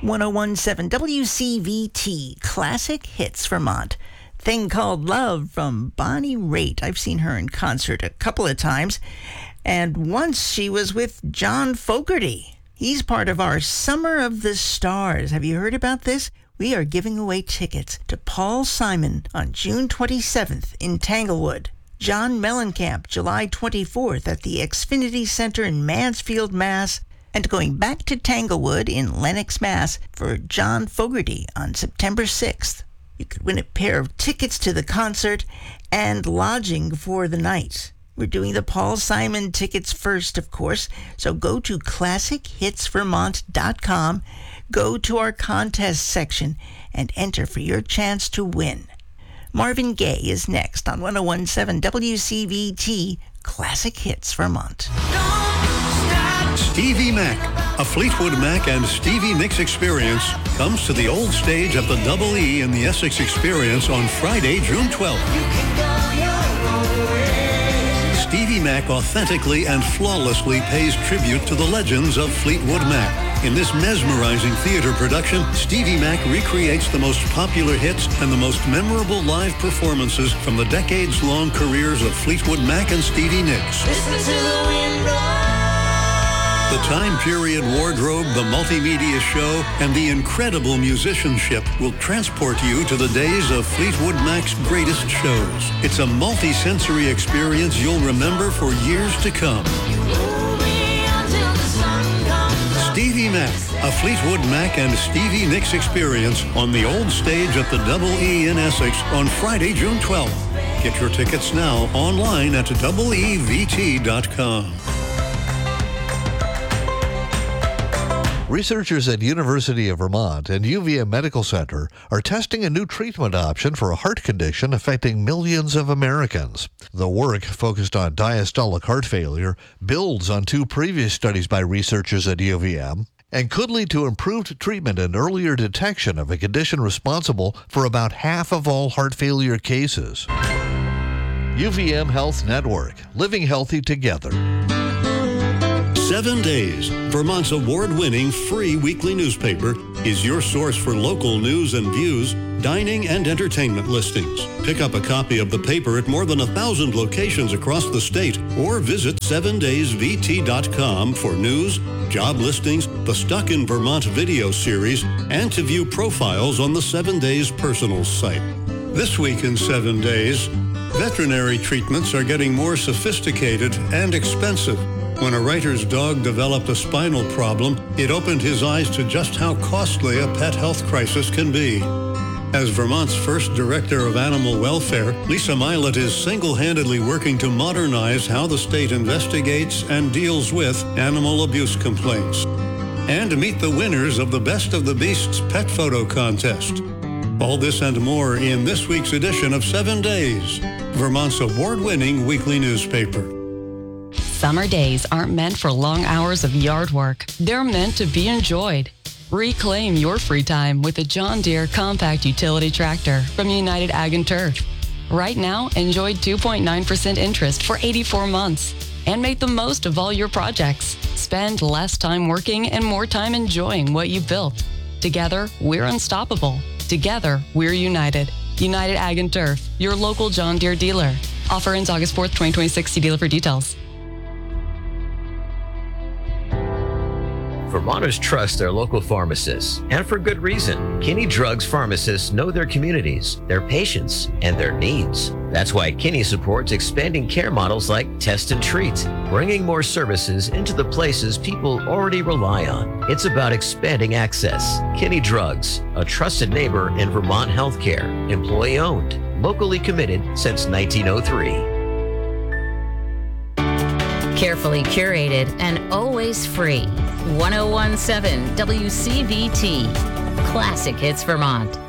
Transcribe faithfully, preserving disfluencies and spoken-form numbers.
ten seventeen W C V T, Classic Hits Vermont. Thing Called Love from Bonnie Raitt. I've seen her in concert a couple of times, and once she was with John Fogerty. He's part of our Summer of the Stars. Have you heard about this? We are giving away tickets to Paul Simon on June twenty-seventh in Tanglewood. John Mellencamp, July twenty-fourth at the Xfinity Center in Mansfield, Mass. And going back to Tanglewood in Lenox, Mass. for John Fogerty on September sixth. You could win a pair of tickets to the concert and lodging for the night. We're doing the Paul Simon tickets first, of course, so go to classic hits vermont dot com, go to our contest section, and enter for your chance to win. Marvin Gaye is next on ten seventeen W C V T, Classic Hits Vermont. Stevie Mac, a Fleetwood Mac and Stevie Nicks experience, comes to the old stage at the Double E in the Essex Experience on Friday, June twelfth. Stevie Mac authentically and flawlessly pays tribute to the legends of Fleetwood Mac. In this mesmerizing theater production, Stevie Mac recreates the most popular hits and the most memorable live performances from the decades-long careers of Fleetwood Mac and Stevie Nicks. Listen to the wind blow. The time period wardrobe, the multimedia show, and the incredible musicianship will transport you to the days of Fleetwood Mac's greatest shows. It's a multi-sensory experience you'll remember for years to come. Stevie Mac, a Fleetwood Mac and Stevie Nicks experience on the old stage at the Double E in Essex on Friday, June twelfth. Get your tickets now online at double E V T dot com. Researchers at University of Vermont and U V M Medical Center are testing a new treatment option for a heart condition affecting millions of Americans. The work, focused on diastolic heart failure, builds on two previous studies by researchers at U V M and could lead to improved treatment and earlier detection of a condition responsible for about half of all heart failure cases. U V M Health Network, living healthy together. Seven Days, Vermont's award-winning free weekly newspaper, is your source for local news and views, dining and entertainment listings. Pick up a copy of the paper at more than a thousand locations across the state or visit seven days v t dot com for news, job listings, the Stuck in Vermont video series, and to view profiles on the Seven Days Personals site. This week in Seven Days, veterinary treatments are getting more sophisticated and expensive. When a writer's dog developed a spinal problem, it opened his eyes to just how costly a pet health crisis can be. As Vermont's first director of animal welfare, Lisa Milet is single-handedly working to modernize how the state investigates and deals with animal abuse complaints. And to meet the winners of the Best of the Beasts Pet Photo Contest. All this and more in this week's edition of Seven Days, Vermont's award-winning weekly newspaper. Summer days aren't meant for long hours of yard work. They're meant to be enjoyed. Reclaim your free time with a John Deere compact utility tractor from United Ag and Turf. Right now, enjoy two point nine percent interest for eighty-four months and make the most of all your projects. Spend less time working and more time enjoying what you built. Together, we're unstoppable. Together, we're united. United Ag and Turf, your local John Deere dealer. Offer ends August fourth, twenty twenty-six. See dealer for details. Vermonters trust their local pharmacists, and for good reason. Kinney Drugs pharmacists know their communities, their patients, and their needs. That's why Kinney supports expanding care models like Test and Treat, bringing more services into the places people already rely on. It's about expanding access. Kinney Drugs, a trusted neighbor in Vermont healthcare, employee-owned, locally committed since nineteen oh three. Carefully curated and always free. ten seventeen W C V T, Classic Hits Vermont.